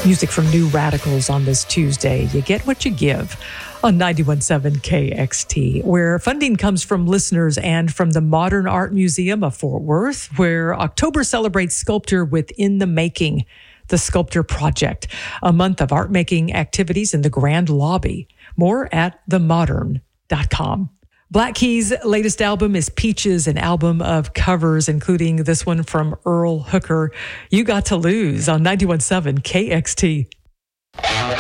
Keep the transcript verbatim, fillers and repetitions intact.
Music from New Radicals on this Tuesday. You get what you give on ninety-one point seven K X T, where funding comes from listeners and from the Modern Art Museum of Fort Worth, where October celebrates sculpture within the making, the Sculpture Project, a month of art-making activities in the Grand Lobby. More at the modern dot com. Black Keys' latest album is Peaches, an album of covers, including this one from Earl Hooker, You Got to Lose, on ninety-one point seven K X T.